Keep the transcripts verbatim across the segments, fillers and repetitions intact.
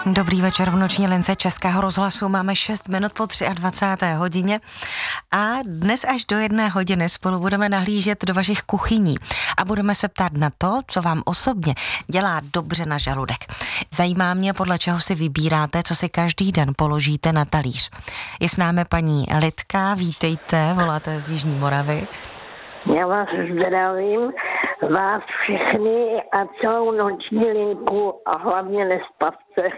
Dobrý večer v noční lince Českého rozhlasu. Máme šest minut po dvacáté třetí hodině a dnes až do jedné hodiny spolu budeme nahlížet do vašich kuchyní a budeme se ptát na to, co vám osobně dělá dobře na žaludek. Zajímá mě, podle čeho si vybíráte, co si každý den položíte na talíř. Je s námi paní Lidka, vítejte, voláte z Jižní Moravy. Já vás zdravím, vás všechny a celou noční linku a hlavně nespavte.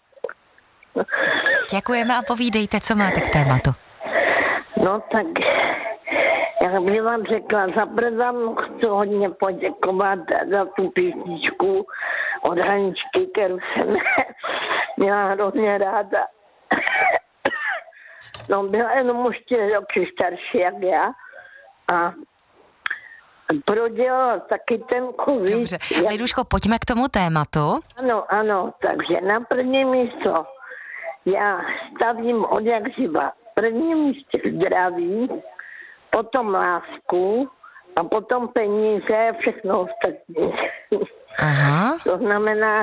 Děkujeme a povídejte, co máte k tématu. No tak, jak bych vám řekla, zaprvé chci hodně poděkovat za tu písničku od Haničky, kterou jsem měla hrozně ráda. No, byla jenom už čtyři roky starší jak já a prodělala taky ten covid. Dobře, Liduško, pojďme k tomu tématu. Ano, ano, takže na první místo já stavím od jak živa. První místě zdraví, potom lásku a potom peníze a všechno ostatní. Aha. To znamená,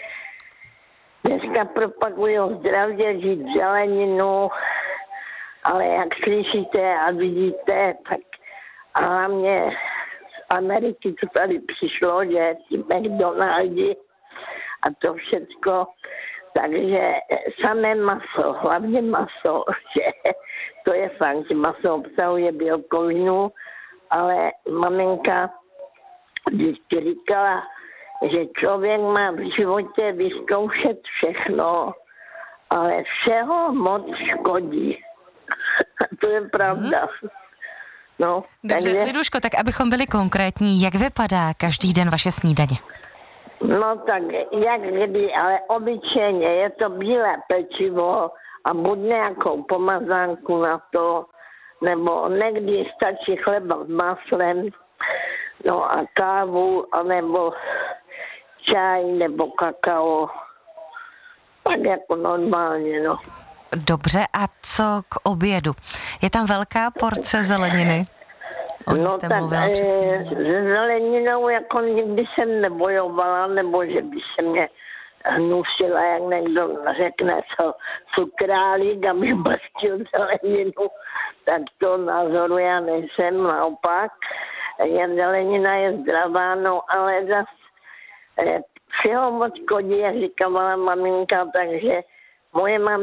dneska propagují zdravě, žít zeleninu, ale jak slyšíte a vidíte, tak a hlavně z Ameriky, co tady přišlo, že ti McDonaldi a to všecko, takže samé maso, hlavně maso, že to je fakt, že maso obsahuje bílkovinu, ale maminka vždycky říkala, že člověk má v životě vyzkoušet všechno, ale všeho moc škodí. A to je pravda. Hmm. No, dobře, takže... Liduško, tak abychom byli konkrétní, jak vypadá každý den vaše snídaně? No tak, jak kdy, ale obyčejně je to bílé pečivo a buď nějakou pomazánku na to, nebo někdy stačí chleba s maslem, no a kávu, anebo čaj, nebo kakao, tak jako normálně, no. Dobře, a co k obědu? Je tam velká porce zeleniny? No tak e, se zeleninou jako nikdy jsem nebojovala, nebo že by se mě hnusila, jak někdo řekne, co cukrálík a mi bastil zeleninu, tak to názoru já nejsem, naopak. Je, zelenina je zdravá, no ale zas e, všeho moc kodí, jak říkávala maminka, takže moje maminka